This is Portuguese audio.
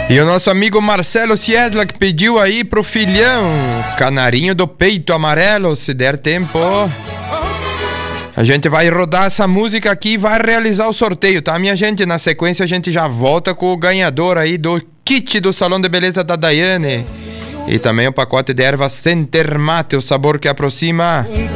E o nosso amigo Marcelo Siedla, que pediu aí pro filhão Canarinho do Peito Amarelo, se der tempo. A gente vai rodar essa música aqui e vai realizar o sorteio, tá, minha gente? Na sequência a gente já volta com o ganhador aí do kit do Salão de Beleza da Daiane. E também o pacote de ervas Center Mate, o sabor que aproxima.